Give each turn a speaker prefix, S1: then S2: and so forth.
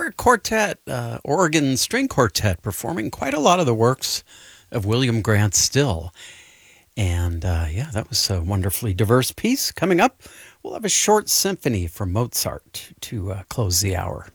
S1: Zurich Quartet, Oregon String Quartet, performing quite a lot of the works of William Grant Still. And yeah, that was a wonderfully diverse piece. Coming up, we'll have a short symphony from Mozart to close the hour.